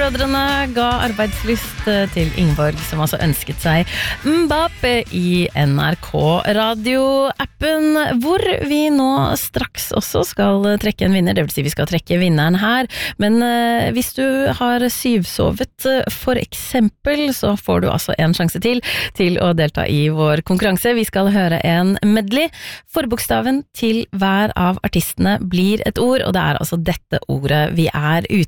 Brødrene ga arbeidslyst til Ingeborg, som altså ønsket seg Mbappé i NRK-radioappen, hvor vi nå straks også skal trekke en vinner, det vil si vi skal trekke vinneren her, men hvis du har syvsovet for eksempel, så får du altså en sjanse til å delta i vår konkurranse. Vi skal høre en medley. Forbokstaven til hver av artistene blir et ord, og det er altså dette ordet vi er ute